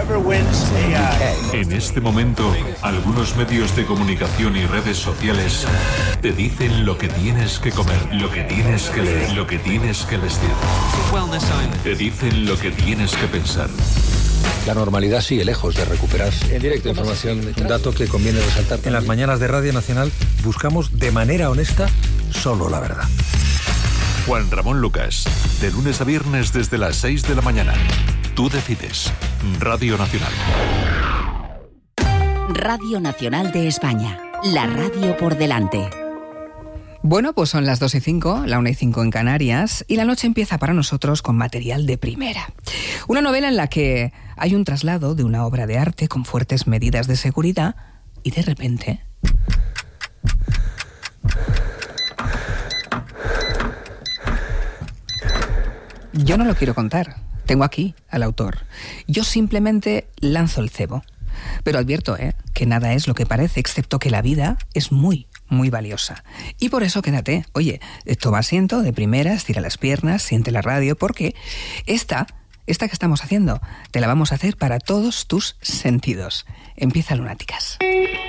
En este momento, algunos medios de comunicación y redes sociales te dicen lo que tienes que comer, lo que tienes que leer, lo que tienes que vestir. Te dicen lo que tienes que pensar. La normalidad sigue lejos de recuperarse. En directo, información, un dato que conviene resaltar. En las mañanas de Radio Nacional buscamos de manera honesta solo la verdad. Juan Ramón Lucas, de lunes a viernes desde las 6 de la mañana. Tú decides. Radio Nacional. Radio Nacional de España. La radio por delante. Bueno, pues son las 2:05, la 1:05 en Canarias, y la noche empieza para nosotros con material de primera. Una novela en la que hay un traslado de una obra de arte con fuertes medidas de seguridad y de repente... Yo no lo quiero contar. Tengo aquí al autor. Yo simplemente lanzo el cebo. Pero advierto, que nada es lo que parece, excepto que la vida es muy valiosa. Y por eso quédate. Oye, toma asiento de primera, estira las piernas, siente la radio, porque esta que estamos haciendo, te la vamos a hacer para todos tus sentidos. Empieza Lunáticas.